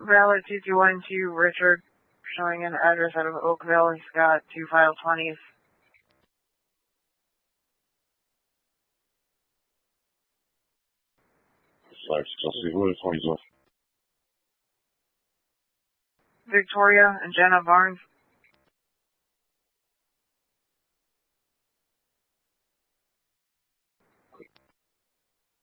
Valid 2212 Richard, showing an address out of Oakville. He's got 2 file 20s. Victoria and Jenna Barnes.